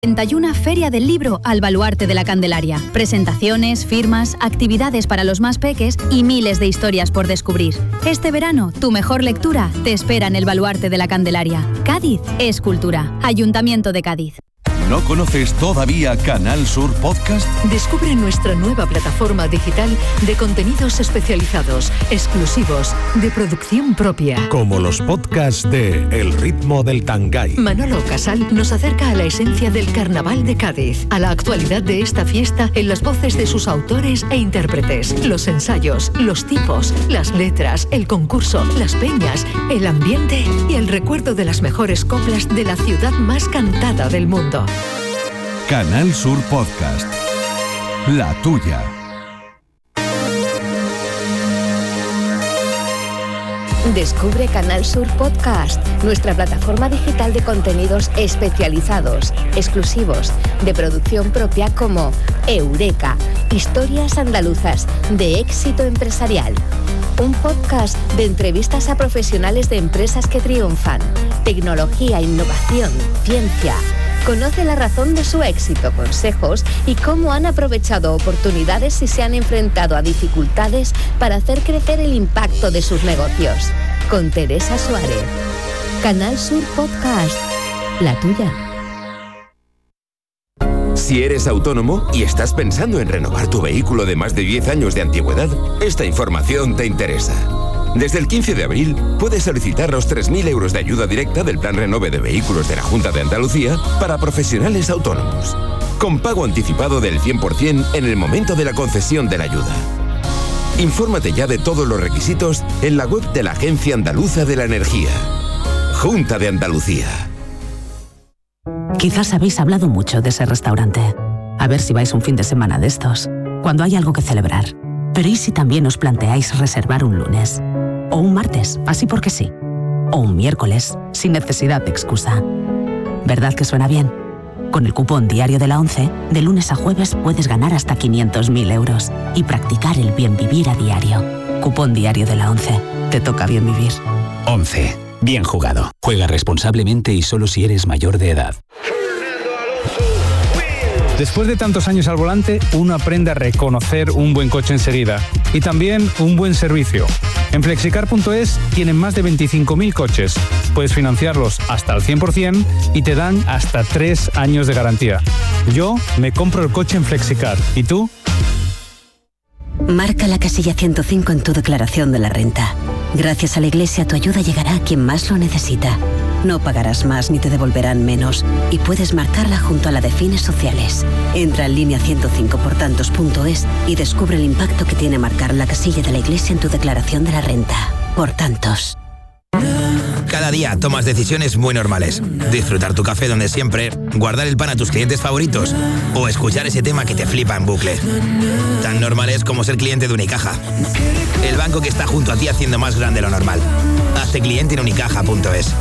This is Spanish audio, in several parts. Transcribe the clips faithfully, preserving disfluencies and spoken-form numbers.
treinta y una Feria del Libro al Baluarte de la Candelaria. Presentaciones, firmas, actividades para los más peques y miles de historias por descubrir. Este verano, tu mejor lectura te espera en el Baluarte de la Candelaria. Cádiz es cultura. Ayuntamiento de Cádiz. ¿No conoces todavía Canal Sur Podcast? Descubre nuestra nueva plataforma digital de contenidos especializados, exclusivos, de producción propia. Como los podcasts de El ritmo del Tangay. Manolo Casal nos acerca a la esencia del Carnaval de Cádiz, a la actualidad de esta fiesta en las voces de sus autores e intérpretes, los ensayos, los tipos, las letras, el concurso, las peñas, el ambiente y el recuerdo de las mejores coplas de la ciudad más cantada del mundo. Canal Sur Podcast. La tuya. Descubre Canal Sur Podcast, nuestra plataforma digital de contenidos especializados, exclusivos, de producción propia como Eureka, historias andaluzas de éxito empresarial. Un podcast de entrevistas a profesionales de empresas que triunfan, tecnología, innovación, ciencia. Conoce la razón de su éxito, consejos y cómo han aprovechado oportunidades y se han enfrentado a dificultades para hacer crecer el impacto de sus negocios. Con Teresa Suárez. Canal Sur Podcast. La tuya. Si eres autónomo y estás pensando en renovar tu vehículo de más de diez años de antigüedad, esta información te interesa. Desde el quince de abril puedes solicitar los tres mil euros de ayuda directa del Plan Renove de Vehículos de la Junta de Andalucía para profesionales autónomos, con pago anticipado del cien por ciento en el momento de la concesión de la ayuda. Infórmate ya de todos los requisitos en la web de la Agencia Andaluza de la Energía. Junta de Andalucía. Quizás habéis hablado mucho de ese restaurante. A ver si vais un fin de semana de estos, cuando hay algo que celebrar. Pero ¿y si también os planteáis reservar un lunes? O un martes, así porque sí. O un miércoles, sin necesidad de excusa. ¿Verdad que suena bien? Con el cupón diario de la ONCE, de lunes a jueves puedes ganar hasta quinientos mil euros y practicar el bien vivir a diario. Cupón diario de la ONCE. Te toca bien vivir. ONCE. Bien jugado. Juega responsablemente y solo si eres mayor de edad. Después de tantos años al volante, uno aprende a reconocer un buen coche enseguida y también un buen servicio. En flexicar punto es tienen más de veinticinco mil coches. Puedes financiarlos hasta el cien por ciento y te dan hasta tres años de garantía. Yo me compro el coche en Flexicar. ¿Y tú? Marca la casilla ciento cinco en tu declaración de la renta. Gracias a la Iglesia tu ayuda llegará a quien más lo necesita. No pagarás más ni te devolverán menos y puedes marcarla junto a la de fines sociales. Entra en línea ciento cinco por tantos punto es y descubre el impacto que tiene marcar la casilla de la Iglesia en tu declaración de la renta. Por tantos. Cada día tomas decisiones muy normales. Disfrutar tu café donde siempre, guardar el pan a tus clientes favoritos o escuchar ese tema que te flipa en bucle. Tan normales como ser cliente de Unicaja. El banco que está junto a ti haciendo más grande lo normal. Hazte cliente en unicaja punto es.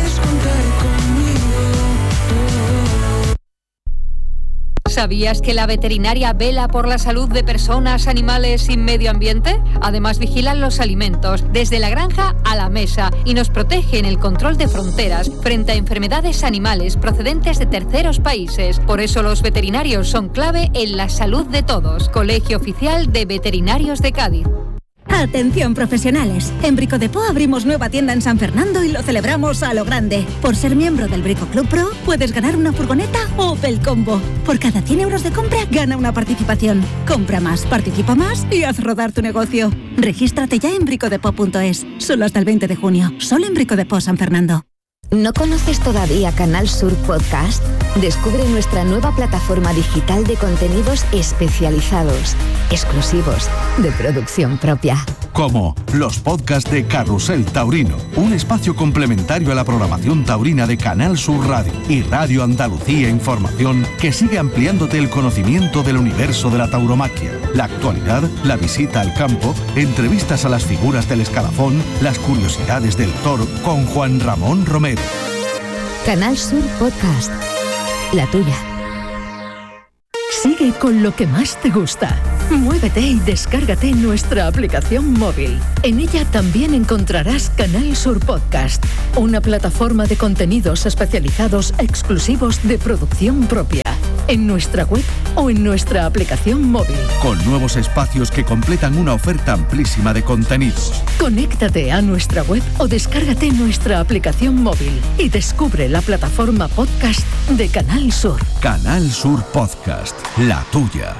¿Sabías que la veterinaria vela por la salud de personas, animales y medio ambiente? Además vigilan los alimentos desde la granja a la mesa y nos protege en el control de fronteras frente a enfermedades animales procedentes de terceros países. Por eso los veterinarios son clave en la salud de todos. Colegio Oficial de Veterinarios de Cádiz. Atención profesionales, en Brico Depot abrimos nueva tienda en San Fernando y lo celebramos a lo grande. Por ser miembro del Brico Club Pro puedes ganar una furgoneta Opel Combo. Por cada cien euros de compra gana una participación. Compra más, participa más y haz rodar tu negocio. Regístrate ya en brico depot punto es, solo hasta el veinte de junio, solo en Brico Depot San Fernando. ¿No conoces todavía Canal Sur Podcast? Descubre nuestra nueva plataforma digital de contenidos especializados, exclusivos, de producción propia. Como los podcasts de Carrusel Taurino, un espacio complementario a la programación taurina de Canal Sur Radio y Radio Andalucía Información que sigue ampliándote el conocimiento del universo de la tauromaquia, la actualidad, la visita al campo, entrevistas a las figuras del escalafón, las curiosidades del toro con Juan Ramón Romero. Canal Sur Podcast. La tuya. Sigue con lo que más te gusta. Muévete y descárgate nuestra aplicación móvil. En ella también encontrarás Canal Sur Podcast, una plataforma de contenidos especializados exclusivos de producción propia, en nuestra web o en nuestra aplicación móvil. Con nuevos espacios que completan una oferta amplísima de contenidos. Conéctate a nuestra web o descárgate nuestra aplicación móvil y descubre la plataforma podcast de Canal Sur. Canal Sur Podcast, la tuya.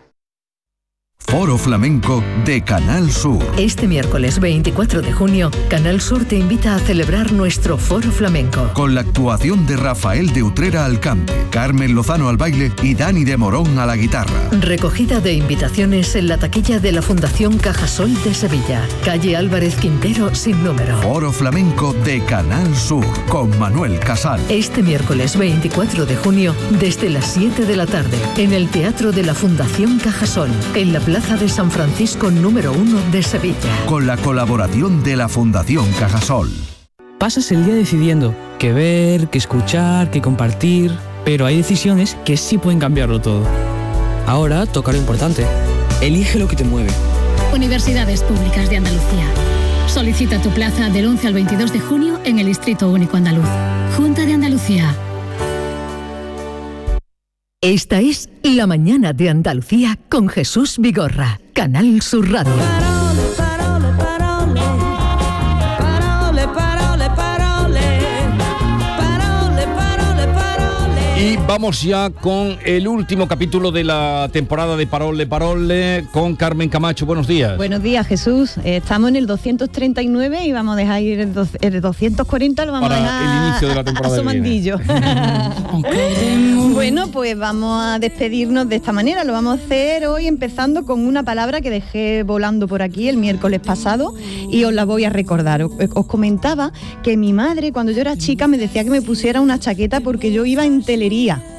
Foro Flamenco de Canal Sur. Este miércoles veinticuatro de junio, Canal Sur te invita a celebrar nuestro Foro Flamenco. Con la actuación de Rafael de Utrera al cante, Carmen Lozano al baile y Dani de Morón a la guitarra. Recogida de invitaciones en la taquilla de la Fundación Cajasol de Sevilla. Calle Álvarez Quintero sin número. Foro Flamenco de Canal Sur con Manuel Casal. Este miércoles veinticuatro de junio, desde las siete de la tarde, en el Teatro de la Fundación Cajasol, en la Plaza de San Francisco número uno de Sevilla. Con la colaboración de la Fundación Cajasol. Pasas el día decidiendo qué ver, qué escuchar, qué compartir, pero hay decisiones que sí pueden cambiarlo todo. Ahora toca lo importante. Elige lo que te mueve. Universidades Públicas de Andalucía. Solicita tu plaza del once al veintidós de junio en el Distrito Único Andaluz. Junta de Andalucía. Esta es La Mañana de Andalucía con Jesús Vigorra, Canal Sur Radio. Y vamos ya con el último capítulo de la temporada de Parole Parole con Carmen Camacho. Buenos días. Buenos días, Jesús. Eh, estamos en el doscientos treinta y nueve y vamos a dejar ir el, do- el doscientos cuarenta, lo vamos Para a dejar el inicio de la temporada a su que viene. mandillo. Bueno, pues vamos a despedirnos de esta manera. Lo vamos a hacer hoy empezando con una palabra que dejé volando por aquí el miércoles pasado y os la voy a recordar. Os, os comentaba que mi madre, cuando yo era chica, me decía que me pusiera una chaqueta porque yo iba en telería.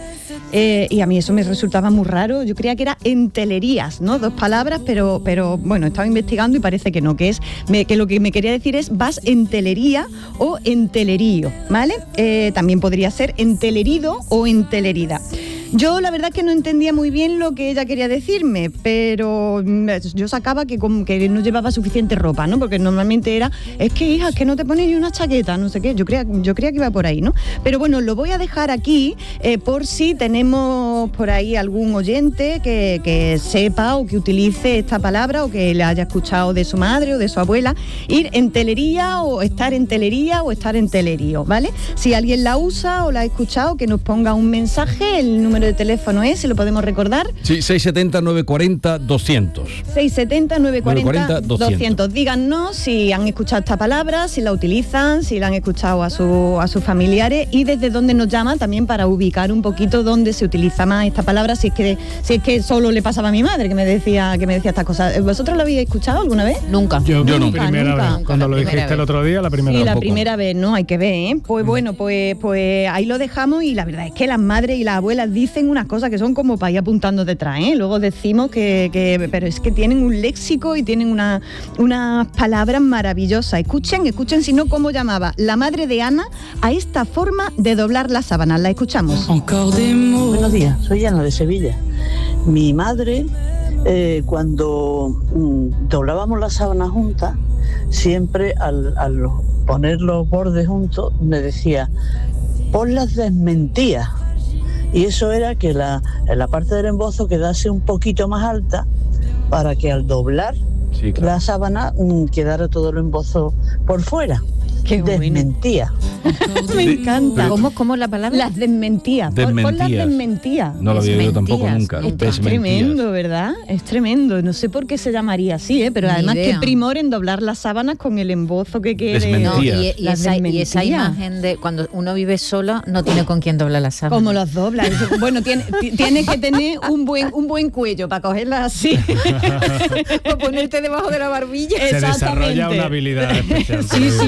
Eh, y a mí eso me resultaba muy raro. Yo creía que era entelerías, ¿no? Dos palabras, pero, pero bueno, estaba investigando y parece que no, que es me, que lo que me quería decir es vas en telería o entelerío, ¿vale? Eh, también podría ser entelerido o entelerida. Yo la verdad que no entendía muy bien lo que ella quería decirme, pero yo sacaba que, como que no llevaba suficiente ropa, ¿no? Porque normalmente era, es que hija, es que no te pones ni una chaqueta, no sé qué. Yo creía, yo creía que iba por ahí, ¿no? Pero bueno, lo voy a dejar aquí eh, por si tenemos por ahí algún oyente que, que sepa o que utilice esta palabra o que le haya escuchado de su madre o de su abuela, ir en telería o estar en telería o estar en telerío, ¿vale? Si alguien la usa o la ha escuchado, que nos ponga un mensaje. El número de teléfono es, si lo podemos recordar. Sí, seis siete cero, nueve cuatro cero, doscientos. seis siete cero, nueve cuatro cero, doscientos. Díganos si han escuchado esta palabra, si la utilizan, si la han escuchado a, su, a sus familiares y desde dónde nos llaman también para ubicar un poquito dónde se utiliza más esta palabra, si es que si es que solo le pasaba a mi madre que me decía que me decía estas cosas. ¿Vosotros lo habéis escuchado alguna vez? Nunca. Yo, Yo nunca. Primera nunca. vez. Cuando La lo primera dijiste vez. el otro día, la primera Sí, vez. la poco. primera vez, ¿no? Hay que ver, ¿eh? Pues bueno, pues, pues ahí lo dejamos y la verdad es que las madres y las abuelas dicen unas cosas que son como para ir apuntando detrás, ¿eh? Luego decimos que, que pero es que tienen un léxico y tienen una, unas palabras maravillosas. Escuchen, escuchen si no cómo llamaba la madre de Ana a esta forma de doblar las sábanas. La escuchamos. Buenos días, soy Ana de Sevilla. Mi madre, eh, cuando mm, doblábamos las sábanas juntas, siempre al, al poner los bordes juntos me decía, ponlas desmentidas. Y eso era que la, la parte del embozo quedase un poquito más alta para que al doblar sí, claro. la sábana mm, quedara todo el embozo por fuera. Qué desmentía. Me encanta. ¿Cómo, cómo es la palabra? Las desmentías. Pon- Pon las Desmentías. desmentías. No lo había oído tampoco Desmentías. nunca. Esto es Desmentías. tremendo, ¿verdad? Es tremendo. No sé por qué se llamaría así, ¿eh? Pero Ni además idea. qué primor en doblar las sábanas con el embozo que quede. Desmentías. No, y, y Las esa, y esa desmentías. imagen de cuando uno vive solo no tiene con quién doblar la sábana. Como los doblas. Eso- Bueno, tiene- ti- tienes que tener un buen un buen cuello para cogerlas así. O ponerte debajo de la barbilla. Se desarrolla Exactamente. una habilidad especial. Sí, sí, sí, pero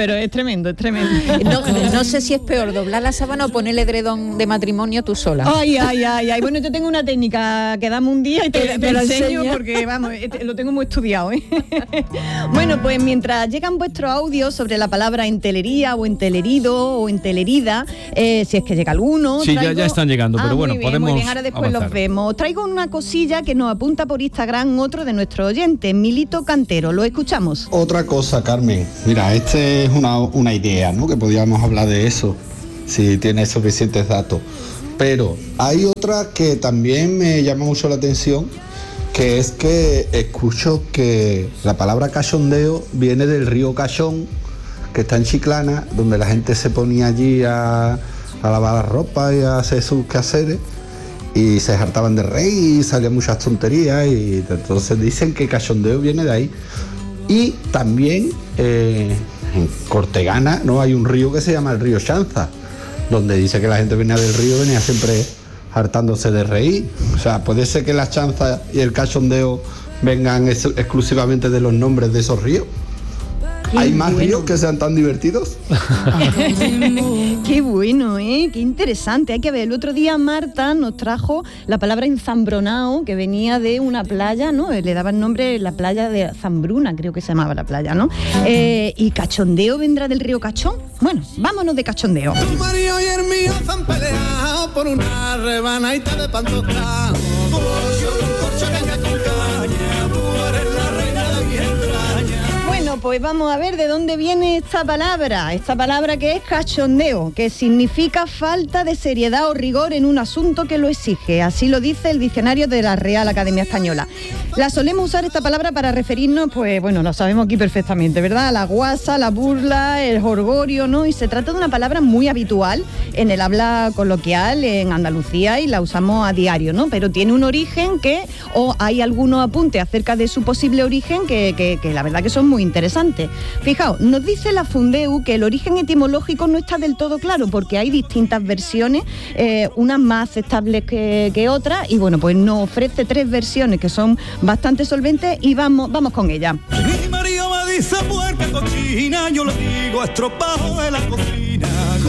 pero es tremendo, es tremendo. No, no sé si es peor doblar la sábana o ponerle edredón de matrimonio tú sola. Ay, ay, ay, ay. Bueno, yo tengo una técnica que dame un día y te, te, te lo enseño enseña. Porque, vamos, lo tengo muy estudiado, ¿eh? Bueno, pues mientras llegan vuestros audios sobre la palabra entelería o entelerido o entelerida, eh, si es que llega alguno. Sí, traigo... ya, ya están llegando, pero ah, bueno, muy bien, podemos muy bien, ahora después avanzar. los vemos. Traigo una cosilla que nos apunta por Instagram otro de nuestros oyentes, Milito Cantero. Lo escuchamos. Otra cosa, Carmen. Mira, esta es una, una idea, ¿no? Que podríamos hablar de eso, si tienes suficientes datos. Pero hay otra que también me llama mucho la atención, que es que escucho que la palabra cachondeo viene del río Cachón, que está en Chiclana, donde la gente se ponía allí a, a lavar la ropa y a hacer sus quehaceres, y se hartaban de reír y salían muchas tonterías, y entonces dicen que cachondeo viene de ahí. Y también eh, en Cortegana, ¿no?, hay un río que se llama el río Chanza, donde dice que la gente venía del río, venía siempre hartándose de reír. O sea, puede ser que la chanza y el cachondeo vengan ex- exclusivamente de los nombres de esos ríos. ¿Hay más bueno. ríos que sean tan divertidos? Qué bueno, ¿eh? Qué interesante. Hay que ver, el otro día Marta nos trajo la palabra enzambronao, que venía de una playa, ¿no? Le daban nombre la playa de Zambruna, creo que se llamaba la playa, ¿no? Eh, y cachondeo vendrá del río Cachón. Bueno, vámonos de cachondeo. Tu marido y el mío se han peleado por una rebanadita de pan tostado. Bueno, pues vamos a ver de dónde viene esta palabra, esta palabra que es cachondeo, que significa falta de seriedad o rigor en un asunto que lo exige. Así lo dice el diccionario de la Real Academia Española. La solemos usar esta palabra para referirnos, pues bueno, lo sabemos aquí perfectamente, ¿verdad? A la guasa, la burla, el jolgorio, ¿no? Y se trata de una palabra muy habitual en el habla coloquial en Andalucía y la usamos a diario, ¿no? Pero tiene un origen que, o hay algunos apuntes acerca de su posible origen que, que, que la verdad que son muy interesantes. Fijaos, nos dice la Fundeu que el origen etimológico no está del todo claro porque hay distintas versiones, eh, unas más aceptables que, que otras, y bueno, pues nos ofrece tres versiones que son bastante solventes y vamos, vamos con ellas. Mi marido me dice puerca cochina, yo le digo estropado de la cocina.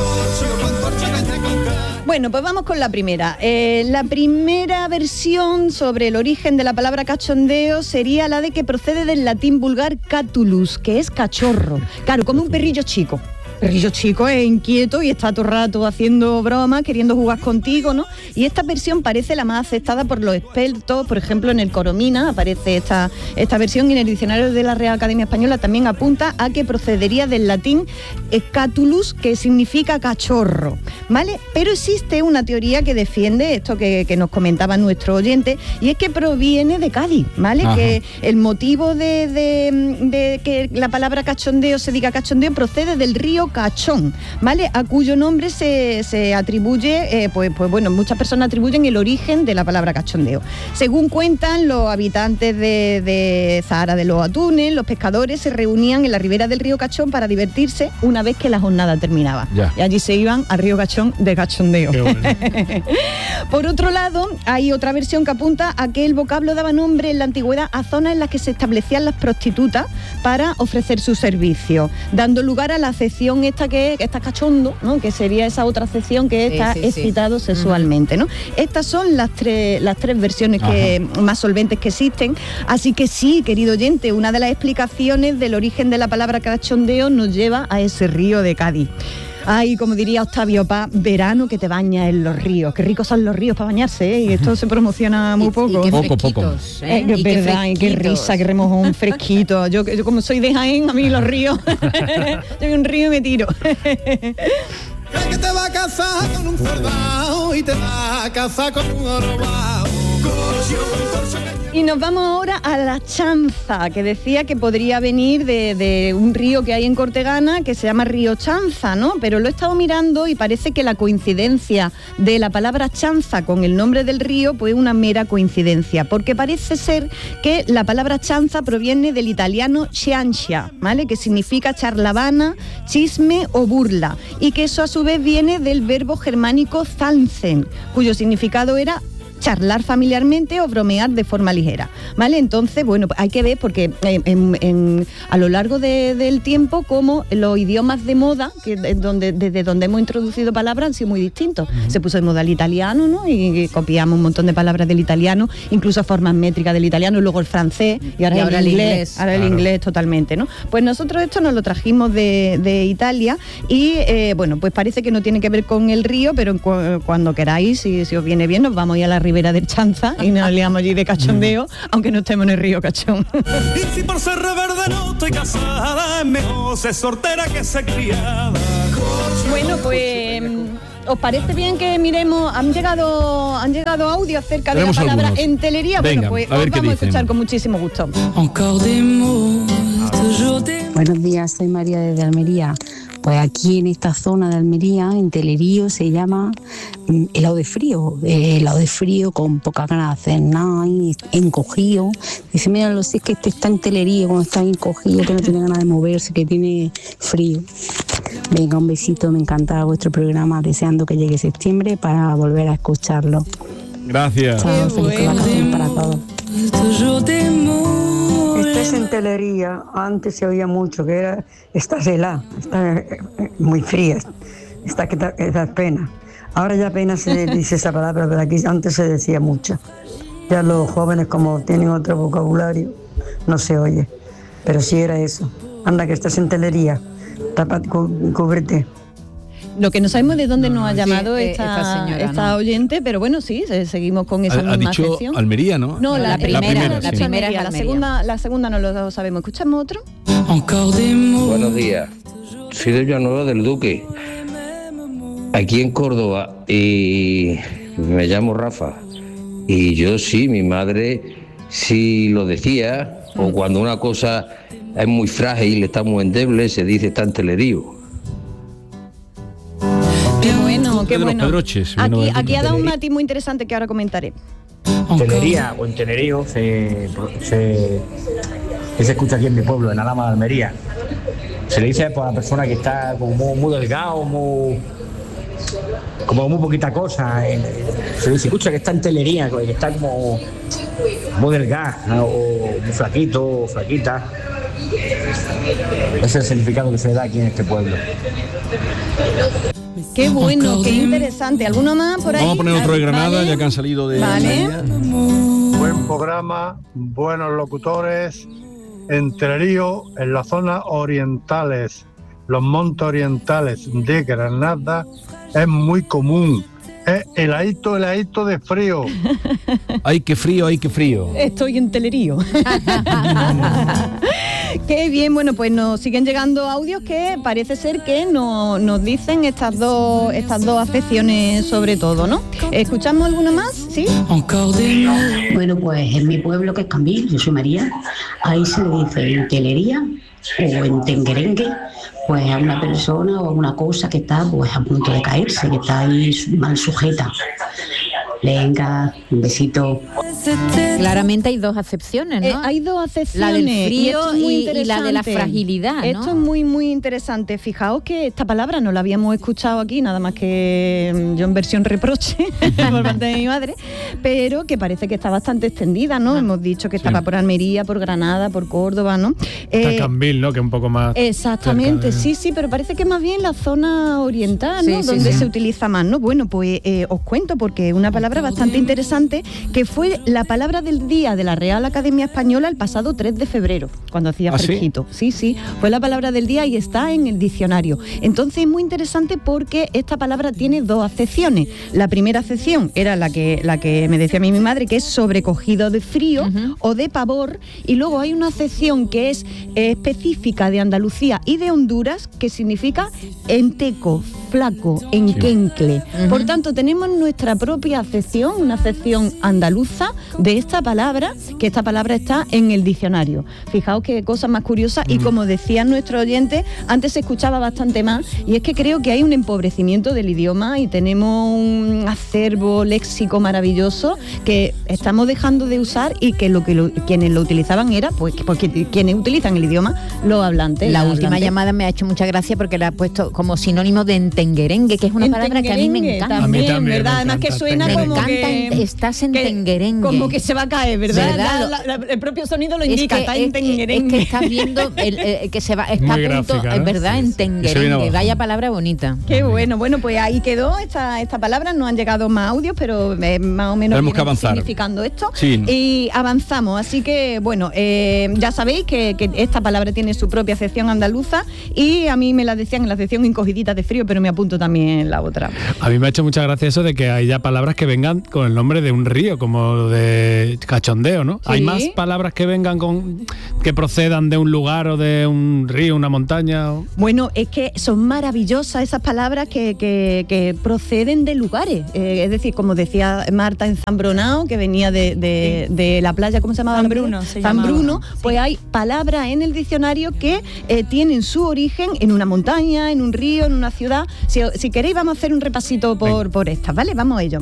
Bueno, pues vamos con la primera. Eh, la primera versión sobre el origen de la palabra cachondeo sería la de que procede del latín vulgar catulus, que es cachorro. Claro, como un perrillo chico. Perrillo chico es inquieto y está todo el rato haciendo bromas, queriendo jugar contigo, ¿no? Y esta versión parece la más aceptada por los expertos. Por ejemplo, en el Coromina aparece esta, esta versión, y en el diccionario de la Real Academia Española también apunta a que procedería del latín scatulus, que significa cachorro, ¿vale? Pero existe una teoría que defiende esto que, que nos comentaba nuestro oyente, y es que proviene de Cádiz, ¿vale? Ajá. Que el motivo de, de, de que la palabra cachondeo se diga cachondeo procede del río Cachón, ¿vale? A cuyo nombre se, se atribuye, eh, pues, pues bueno, muchas personas atribuyen el origen de la palabra cachondeo. Según cuentan los habitantes de, de Zahara de los Atunes, los pescadores se reunían en la ribera del río Cachón para divertirse una vez que la jornada terminaba. Ya. Y allí se iban al río Cachón de cachondeo. Bueno. Por otro lado, hay otra versión que apunta a que el vocablo daba nombre en la antigüedad a zonas en las que se establecían las prostitutas para ofrecer sus servicios, dando lugar a la acepción esta que, que está cachondo, ¿no? Que sería esa otra acepción que está sí, sí, excitado sí. sexualmente, ¿no? Estas son las tres, las tres versiones que, más solventes que existen. Así que sí, querido oyente, una de las explicaciones del origen de la palabra cachondeo nos lleva a ese río de Cádiz. Ay, como diría Octavio Paz, verano que te baña en los ríos. Qué ricos son los ríos para bañarse, ¿eh? Y esto se promociona muy poco. Y, y qué poco, poco. ¿eh? Eh, es verdad, y qué risa, qué remojón fresquito. Yo, yo como soy de Jaén, a mí los ríos, yo veo un río y me tiro. Que te va a casar con un soldado y te va a casar con un orobao. Y nos vamos ahora a la chanza, que decía que podría venir de, de un río que hay en Cortegana que se llama Río Chanza, ¿no? Pero lo he estado mirando y parece que la coincidencia de la palabra chanza con el nombre del río pues es una mera coincidencia, porque parece ser que la palabra chanza proviene del italiano ciancia, ¿vale? Que significa charlavana, chisme o burla, y que eso a su vez viene del verbo germánico zanzen, cuyo significado era charlar familiarmente o bromear de forma ligera, ¿vale? Entonces, bueno, hay que ver porque en, en, a lo largo de, del tiempo como los idiomas de moda, que donde, desde donde hemos introducido palabras, han sido muy distintos. Uh-huh. Se puso de moda el italiano, ¿no? Y, y copiamos un montón de palabras del italiano, incluso formas métricas del italiano, luego el francés y ahora, y ahora el, inglés, el inglés. Ahora claro. el inglés totalmente, ¿no? Pues nosotros esto nos lo trajimos de, de Italia y, eh, bueno, pues parece que no tiene que ver con el río, pero cu- cuando queráis, si, si os viene bien, nos vamos a ir a la ribera del Chanza y nos liamos allí de cachondeo, aunque no estemos en el río Cachón. Y si por ser reverde no estoy casada, es mejor ser soltera que ser criada. Bueno, pues... ¿os parece bien que miremos? Han llegado han llegado audios acerca Tenemos de la palabra algunos. entelería. Venga, bueno, pues a ver os qué vamos dicen. a escuchar con muchísimo gusto. Buenos días, soy María desde Almería. Pues aquí en esta zona de Almería, en Telerío, se llama mm, helado de frío. Eh, helado de frío con poca ganas de hacer nada, y encogido. Dice, mira, lo sé, es que este está en Telerío, cuando está encogido, que no tiene ganas de moverse, que tiene frío. Venga, un besito, me encanta vuestro programa, deseando que llegue septiembre para volver a escucharlo. Gracias. Chao, feliz vacaciones para todos. Esta es en Telería, antes se oía mucho, que era, estás helada, está eh, muy fría, está que da, que da pena. Ahora ya apenas se dice esa palabra, pero aquí antes se decía mucho. Ya los jóvenes, como tienen otro vocabulario, no se oye, pero sí era eso. Anda, que estás en Telería, tapa, cu- cúbrete. Lo que no sabemos de dónde no, nos ha llamado sí, esta, esta, señora, esta ¿no? oyente, pero bueno, sí, seguimos con esa ha, misma ha dicho sección. Almería, ¿no? No, la, la primera, la primera, la sí. primera es la Almería. segunda, la segunda no lo sabemos. ¿Escuchamos otro? Buenos días, soy de Villanueva del Duque, aquí en Córdoba, y me llamo Rafa. Y yo sí, mi madre sí lo decía, mm. o cuando una cosa es muy frágil, está muy endeble, se dice está en Telerío. Qué bueno, qué bueno. Pedroches, aquí aquí ha dado un matiz muy interesante que ahora comentaré. En Telería o en Telerío se, se, se escucha aquí en mi pueblo, en Alhama de Almería. Se le dice por la persona que está como muy, muy delgado, muy, como muy poquita cosa. En, se dice, escucha que está en Telería, que está como muy delgado, ¿no? O muy flaquito, o flaquita. Ese es el significado que se le da aquí en este pueblo. Qué bueno, qué interesante. ¿Alguno más por ahí? Vamos a poner otro de Granada, ¿Vale? ya que han salido de... Vale. Buen programa, buenos locutores. En Telerío, en las zonas orientales, los montes orientales de Granada, es muy común. Es heladito, heladito de frío. Ay, qué frío, ay, qué frío. Estoy en Telerío. Qué bien, bueno, pues nos siguen llegando audios que parece ser que no, nos dicen estas dos, estas dos acepciones sobre todo, ¿no? ¿Escuchamos alguna más? ¿Sí? Bueno, pues en mi pueblo, que es Cambil, yo soy María, ahí se le dice en Telería o en Tenguerengue, pues a una persona o a una cosa que está pues a punto de caerse, que está ahí mal sujeta. Venga, un besito. Claramente hay dos acepciones, ¿no? Eh, hay dos acepciones. La del frío y, y, y la de la fragilidad, ¿no? Esto es muy, muy interesante. Fijaos que esta palabra no la habíamos escuchado aquí, nada más que yo en versión reproche por parte de mi madre, pero que parece que está bastante extendida, ¿no? Hemos dicho que estaba sí. por Almería, por Granada, por Córdoba, ¿no? Está eh, Cambil, ¿no? Que es un poco más... Exactamente, de... sí, sí, pero parece que más bien la zona oriental, ¿no? Sí, Donde sí, se sí. utiliza más, ¿no? Bueno, pues eh, os cuento porque una palabra bastante interesante que fue la palabra del día de la Real Academia Española el pasado tres de febrero, cuando hacía ¿Ah, fresquito. Sí? sí, sí, fue la palabra del día y está en el diccionario. Entonces es muy interesante porque esta palabra tiene dos acepciones. La primera acepción era la que, la que me decía a mí mi madre, que es sobrecogido de frío uh-huh. o de pavor, y luego hay una acepción que es eh, específica de Andalucía y de Honduras, que significa enteco, flaco, enquencle. Sí. Uh-huh. Por tanto, tenemos nuestra propia acepción, una acepción andaluza de esta palabra, que esta palabra está en el diccionario. Fijaos qué cosa más curiosa, uh-huh. y como decían nuestros oyentes, antes se escuchaba bastante más, y es que creo que hay un empobrecimiento del idioma y tenemos un acervo léxico maravilloso que estamos dejando de usar, y que lo que lo, quienes lo utilizaban era, pues, porque quienes utilizan el idioma, los hablantes. La los última hablantes. llamada me ha hecho mucha gracia porque la ha puesto como sinónimo de entenguerengue, que es una palabra que a mí me encanta. También, a mí también, ¿verdad? Además que suena como como canta que... en- estás en que- tenguerengue. Como que se va a caer, ¿verdad? ¿Verdad? Ya la- la- el propio sonido lo Es indica, que, está es, en tenguerengue. es que estás viendo el, el- que se va, está Muy a punto, gráfica, es ¿no? verdad, en se viene tenguerengue. abajo. Vaya palabra bonita. Qué bueno, bueno, pues ahí quedó esta, esta palabra, no han llegado más audios, pero eh, más o menos Tenemos que viene avanzar. significando esto. Sí. Y avanzamos, así que bueno, eh, ya sabéis que, que esta palabra tiene su propia sección andaluza y a mí me la decían en la sección encogidita de frío, pero me apunto también en la otra. A mí me ha hecho mucha gracia eso de que hay ya palabras que vengan con el nombre de un río, como de cachondeo, ¿no? Sí. Hay más palabras que vengan con que procedan de un lugar o de un río, una montaña. o- Bueno, es que son maravillosas esas palabras que, que- que proceden de lugares. Eh, es decir, como decía Marta en Zambronao, que venía de, de- de la playa, ¿cómo se llamaba? Zambruno se Zambruno, llamaba, sí. pues hay palabras en el diccionario que eh, tienen su origen en una montaña, en un río, en una ciudad. Si, si queréis, vamos a hacer un repasito por, por estas, ¿vale? Vamos a ello.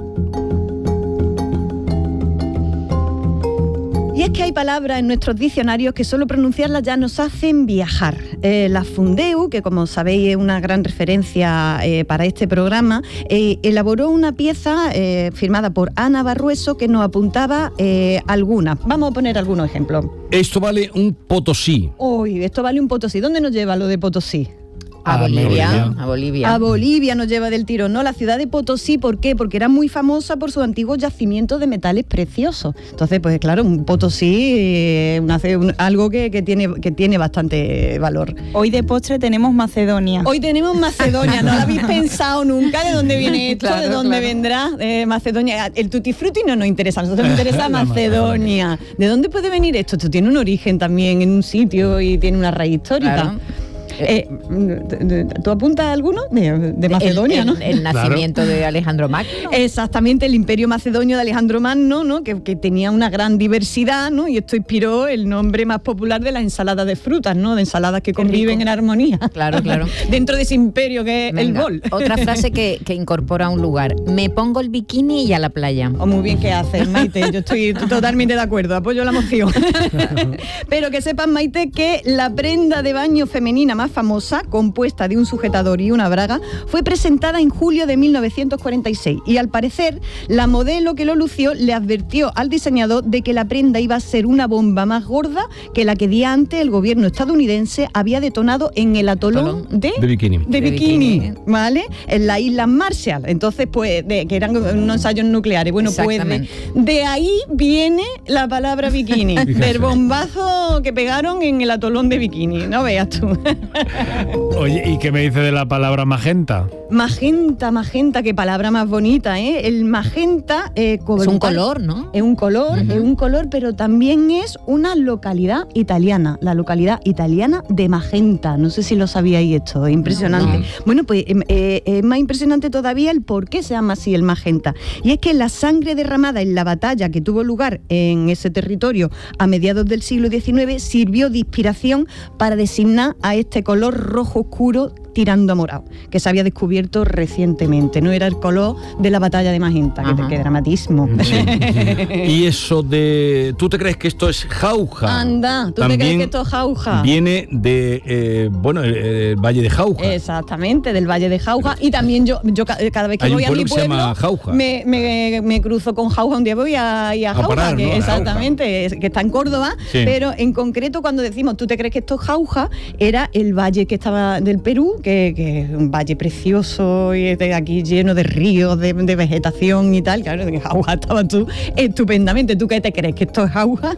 Y es que hay palabras en nuestros diccionarios que solo pronunciarlas ya nos hacen viajar. Eh, la Fundeu, que como sabéis es una gran referencia eh, para este programa, eh, elaboró una pieza eh, firmada por Ana Barrueso que nos apuntaba eh, algunas. Vamos a poner algunos ejemplos. Esto vale un Potosí. Uy, esto vale un Potosí. ¿Dónde nos lleva lo de Potosí? A Bolivia, a Bolivia. A Bolivia nos lleva del tirón, ¿no? La ciudad de Potosí, ¿por qué? Porque era muy famosa por sus antiguos yacimientos de metales preciosos. Entonces, pues claro, un Potosí, eh, una- un- algo que, que tiene, que tiene bastante valor. Hoy de postre tenemos Macedonia. Hoy tenemos Macedonia, no lo habéis pensado nunca de dónde viene esto, Claro, de dónde claro. vendrá eh, Macedonia. El tutti frutti no nos interesa, a nosotros nos interesa Macedonia. ¿De dónde puede venir esto? Esto tiene un origen también en un sitio y tiene una raíz histórica. Claro. Eh, ¿Tú apuntas alguno de, de Macedonia, el, no? el, el nacimiento de Alejandro Magno. Exactamente, el imperio macedonio de Alejandro Magno, ¿no? que, que tenía una gran diversidad, ¿no? Y esto inspiró el nombre más popular de las ensaladas de frutas, ¿no? De ensaladas que conviven en armonía. Claro, claro. Dentro de ese imperio que es el Venga, bol. Otra frase que, que incorpora un lugar. Me pongo el bikini y a la playa. Oh, muy bien que haces, Maite. Yo estoy totalmente de acuerdo, apoyo la moción. Pero que sepan, Maite, que la prenda de baño femenina más famosa, compuesta de un sujetador y una braga, fue presentada en julio de mil novecientos cuarenta y seis. Y al parecer, la modelo que lo lució le advirtió al diseñador de que la prenda iba a ser una bomba más gorda que la que día antes el gobierno estadounidense había detonado en el atolón de, De bikini. de bikini, ¿vale? En las Islas Marshall. Entonces, pues, de, que eran unos ensayos nucleares. Bueno, pues de, Exactamente. de ahí viene la palabra bikini, del bombazo que pegaron en el atolón de bikini. No veas tú. Oye, ¿y qué me dice de la palabra magenta? Magenta, magenta, qué palabra más bonita, ¿eh? El magenta... eh, Es un color, ¿no? Es un color, es un color, pero también es una localidad italiana, la localidad italiana de Magenta. No sé si lo sabíais esto, es impresionante. No. Bueno, pues eh, eh, es más impresionante todavía el por qué se llama así el magenta. Y es que la sangre derramada en la batalla que tuvo lugar en ese territorio a mediados del siglo diecinueve sirvió de inspiración para designar a este color rojo oscuro tirando a morado, que se había descubierto recientemente. No era el color de la batalla de Magenta, que, que dramatismo. Y eso de... ¿Tú te crees que esto es jauja? Anda, ¿tú te También crees que esto es jauja? Viene de, eh, bueno, el, el Valle de Jauja. Exactamente, del Valle de Jauja. Y también yo, yo ca- cada vez que Hay un voy a mi pueblo que se pueblo, llama Jauja. me, me- me cruzo con Jauja. Un día voy a, y a A Jauja, parar, que ¿no? A exactamente, es- que está en Córdoba. Sí. Pero en concreto, cuando decimos, ¿tú te crees que esto es Jauja? Era el valle que estaba del Perú, que, que es un valle precioso y de aquí lleno de ríos, de, de vegetación y tal. Claro, en Jauja estabas tú estupendamente. ¿Tú qué te crees que esto es Jauja?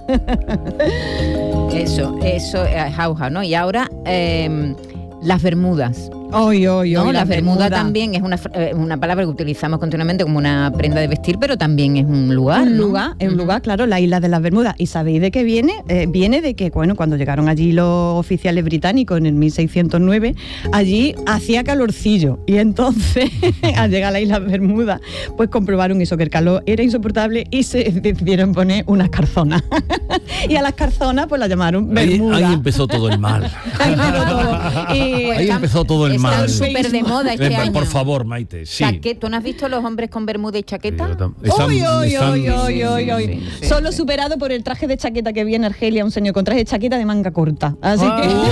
Eso, eso es jauja, ¿no? Y ahora eh, las Bermudas. Hoy, hoy, ¿no? hoy, La las bermuda Bermudas. también es una, fr- eh, una palabra que utilizamos continuamente como una prenda de vestir, pero también es un lugar. Un ¿no? lugar, es un lugar, claro, la isla de las Bermudas. ¿Y sabéis de qué viene? Eh, viene de que, bueno, cuando llegaron allí los oficiales británicos en el mil seiscientos nueve, allí hacía calorcillo. Y entonces, al llegar a la isla Bermuda, pues comprobaron eso, que el calor era insoportable y se decidieron poner unas carzonas. Y a las carzonas, pues las llamaron Ahí, Bermuda. ahí empezó todo el mal. Ahí empezó todo. Y Ahí empezó todo el mal. mal. súper de moda este Eh, año. Por favor, Maite, sí. Chaque- ¿Tú no has visto los hombres con bermuda y chaqueta? Están- Uy, uy, están- uy, uy, uy, uy. sí, sí, Solo superado por el traje de chaqueta que vi en Argelia, un señor con traje de chaqueta de manga corta. Así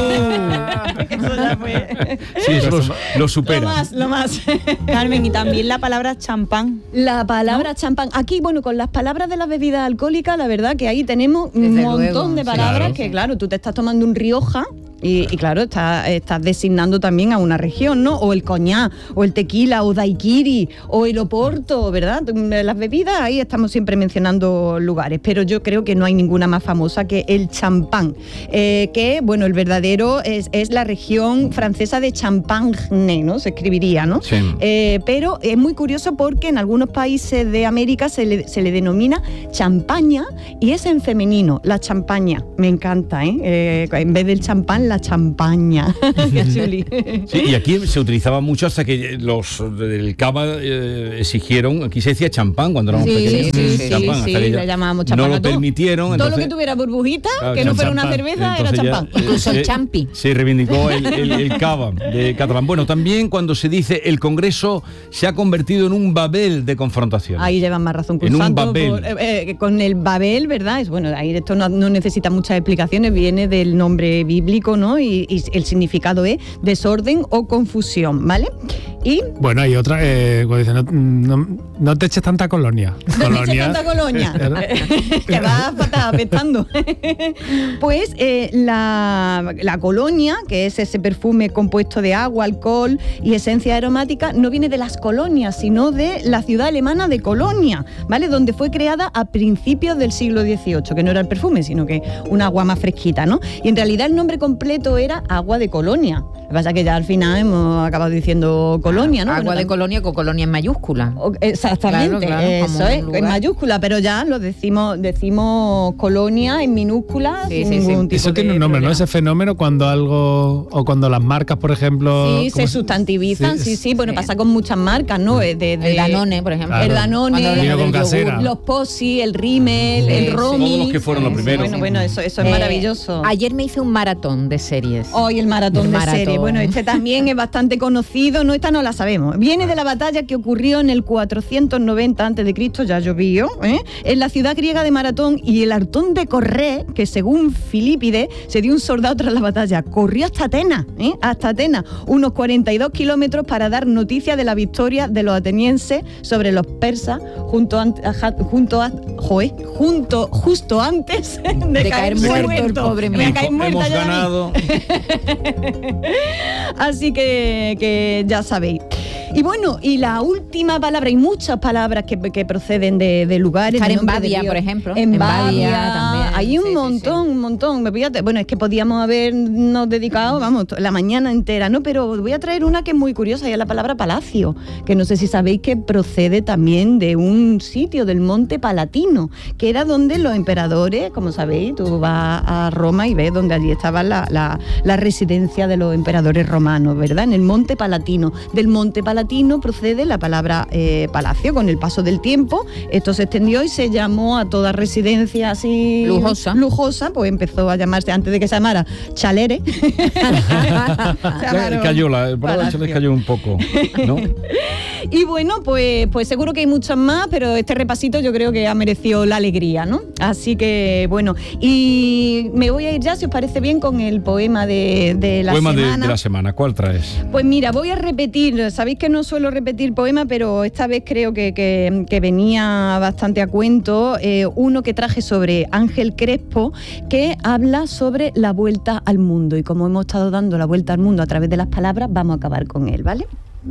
que. Eso ya fue. Sí, eso lo, lo Lo supera. más, lo más. Carmen, y también la palabra champán. La palabra champán. Aquí, bueno, con las palabras de las bebidas alcohólicas, la verdad que ahí tenemos un Desde montón luego, de sí. palabras Claro. que, claro, tú te estás tomando un Rioja. Y, y claro, estás está designando también a una región, ¿no? O el coñac, o el tequila, o daiquiri, o el oporto, ¿verdad? Las bebidas, ahí estamos siempre mencionando lugares, pero yo creo que no hay ninguna más famosa que el champán, eh, que, bueno, el verdadero es, es la región francesa de Champagne, ¿no? Se escribiría, ¿no? Sí. Eh, pero es muy curioso porque en algunos países de América se le, se le denomina champaña y es en femenino, la champaña. Me encanta, ¿eh? Eh, en vez del champán, la champaña. Qué chuli. Sí, y aquí se utilizaba mucho hasta que los del Cava eh, exigieron, aquí se decía champán cuando éramos Sí, pequeños. sí, sí, champán, sí, hasta que le ya llamábamos champán no a lo todo. permitieron. Todo entonces, lo que tuviera burbujita, claro, que no fuera una champán. cerveza, Entonces era ya, champán. eh, Incluso el se- champi. Se reivindicó el, el, el Cava de catalán. Bueno, también cuando se dice el Congreso se ha convertido en un Babel de confrontación. Ahí llevan más razón que En un un santo. Babel. por- eh, eh, con el Babel, ¿verdad? Es, bueno, ahí esto no, no necesita muchas explicaciones, viene del nombre bíblico, ¿no? Y, y el significado es desorden o confusión, ¿vale? Y Bueno, hay otra, eh, cuando dice, no, no, no te eches tanta colonia. no te eches tanta colonia, que va fatal, apestando. Pues eh, la, la colonia, que es ese perfume compuesto de agua, alcohol y esencia aromática, no viene de las colonias, sino de la ciudad alemana de Colonia, ¿vale? Donde fue creada a principios del siglo dieciocho, que no era el perfume, sino que un agua más fresquita, ¿no? Y en realidad el nombre completo era agua de Colonia. Lo que pasa es que ya al final hemos acabado diciendo Colonia, ¿no? Agua Bueno, de Colonia con Colonia en mayúscula. Exactamente, Claro, claro, como eso un es, lugar. en mayúscula, pero ya lo decimos, decimos colonia en minúscula, Sí, sin sí, sí. ningún tipo Eso de tiene un nombre, ¿no? problema. Ese fenómeno cuando algo, o cuando las marcas, por ejemplo... Sí, ¿cómo se sustantivizan, sí, sí, bueno, pasa con muchas marcas, ¿no? De, de- El Danone, por ejemplo. El Claro. Danone, Cuando vino con el casera. yogur, los Posi, el Rimmel, Sí, el sí. Romy. Todos los que fueron los primeros. Bueno, bueno, eso, eso es Eh, maravilloso. Ayer me hice un maratón de series. Hoy el maratón El de maratón. serie. Bueno, este también es bastante conocido, no, esta no la sabemos. Viene de la batalla que ocurrió en el cuatrocientos noventa antes de Cristo, ya llovió, ¿eh? en la ciudad griega de Maratón, y el Artón de Corré, que según Filípides se dio un soldado tras la batalla, corrió hasta Atenas, ¿eh? hasta Atenas, unos cuarenta y dos kilómetros para dar noticia de la victoria de los atenienses sobre los persas junto, an- aja- junto, a- joe, junto justo antes de, De caer caerse muerto el pobre Me voy a mío. caer muerta Hemos ya a mí. ganado. Así que, que ya sabéis. Y bueno, y la última palabra, hay muchas palabras que, que proceden de, de lugares. Estar de en nombre de Badia, Dios. por ejemplo. En En Badia, Badia también. hay un Sí, sí, montón, un montón. Me voy a- bueno, es que podíamos habernos dedicado, vamos, to- la mañana entera, ¿no? Pero os voy a traer una que es muy curiosa, y es la palabra palacio, que no sé si sabéis que procede también de un sitio del Monte Palatino, que era donde los emperadores, como sabéis, tú vas a Roma y ves donde allí estaba la, la, la residencia de los emperadores romanos, ¿verdad? En el Monte Palatino. Del Monte Palatino procede la palabra eh, palacio. Con el paso del tiempo, esto se extendió y se llamó a toda residencia así Lujosa. lujosa, pues empezó a llamarse, antes de que se llamara Chalere. Se llamaron Cayó, la, por la Palacio. les cayó un poco, ¿no? Y bueno, pues, pues seguro que hay muchas más, pero este repasito yo creo que ha merecido la alegría, ¿no? Así que bueno, y me voy a ir ya, si os parece bien, con el poema de, de la Poema de, semana. de la semana, ¿cuál traes? Pues mira, voy a repetir, sabéis que no suelo repetir poema, pero esta vez creo que, que- que venía bastante a cuento, eh, uno que traje sobre Ángel Crespo, que habla sobre la vuelta al mundo, y como hemos estado dando la vuelta al mundo a través de las palabras, vamos a acabar con él, ¿vale?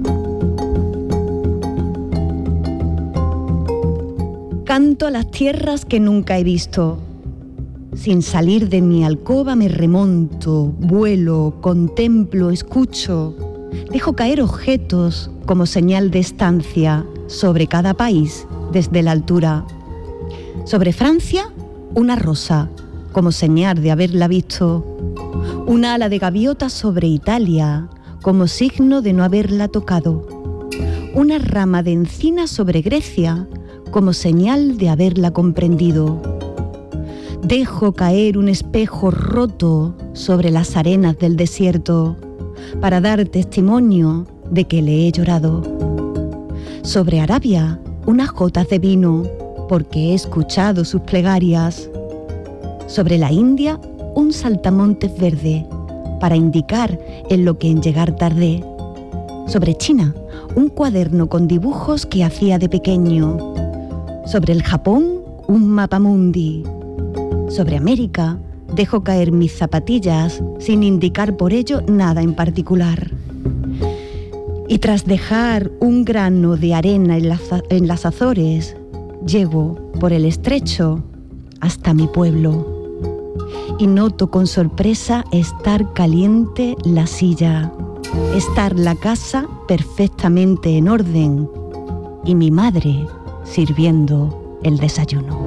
Canto a las tierras que nunca he visto. Sin salir de mi alcoba me remonto, vuelo, contemplo, escucho. Dejo caer objetos como señal de estancia sobre cada país desde la altura. Sobre Francia, una rosa, como señal de haberla visto. Una ala de gaviota sobre Italia, como signo de no haberla tocado. Una rama de encina sobre Grecia, como señal de haberla comprendido. Dejo caer un espejo roto sobre las arenas del desierto. para dar testimonio de que le he llorado. Sobre Arabia, unas gotas de vino, porque he escuchado sus plegarias. Sobre la India, un saltamontes verde, para indicar en lo que en llegar tardé. Sobre China, un cuaderno con dibujos que hacía de pequeño. Sobre el Japón, un mapamundi. Sobre América, dejo caer mis zapatillas sin indicar por ello nada en particular. Y tras dejar un grano de arena en las, en las Azores, llego por el estrecho hasta mi pueblo. Y noto con sorpresa estar caliente la silla, estar la casa perfectamente en orden y mi madre sirviendo el desayuno.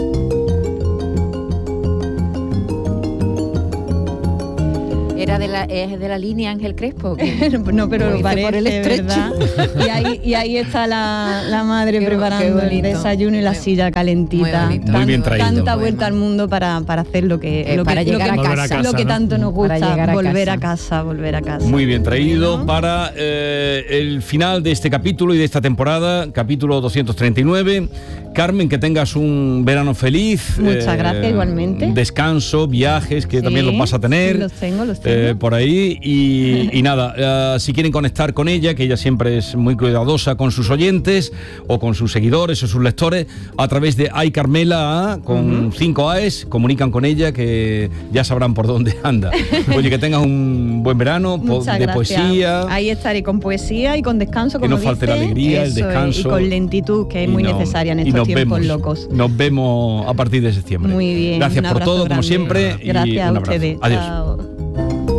¿Era de la, es de la línea Ángel Crespo? No, pero lo parece, por el estrecho. ¿verdad? Y ahí, y ahí está la, la madre qué, preparando qué el desayuno y la silla calentita. Muy, muy bien traído. Tanta vuelta al mundo para, para hacer lo que, eh, lo para que, llegar lo que, a casa, lo que ¿no? tanto nos gusta, a volver casa. a casa, volver a casa. Muy bien traído, ¿no? Para eh, el final de este capítulo y de esta temporada, capítulo doscientos treinta y nueve. Carmen, que tengas un verano feliz. Muchas eh, gracias, igualmente. Descanso, viajes, que sí, también los vas a tener. Sí, los tengo, los tengo. Eh, por ahí. Y, y nada, uh, si quieren conectar con ella, que ella siempre es muy cuidadosa con sus oyentes, o con sus seguidores, o sus lectores, a través de Ay Carmela, con uh-huh. cinco A's, comunican con ella, que ya sabrán por dónde anda. Oye, que tengas un buen verano, Muchas de gracias. Poesía. Ahí estaré con poesía y con descanso, como que no falte dice, la alegría, el descanso. Es, y con lentitud, que es muy no, necesaria en estos tiempos vemos, locos. Nos vemos a partir de septiembre. Muy bien. Gracias por todo, grande. como siempre. Gracias y un a abrazo. ustedes. Adiós. Chao.